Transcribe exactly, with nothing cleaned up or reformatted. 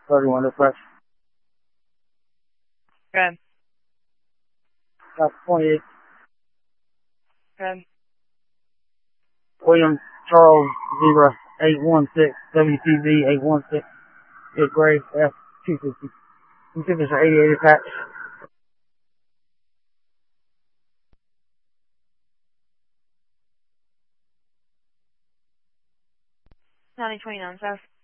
thirty-one dispatch. Good. That's twenty-eight. Good. William Charles Zebra eight one six, W T Z eight one six, Good Gray F two fifty. You think there's an eighty-eight attached? ninety twenty-nine, sir.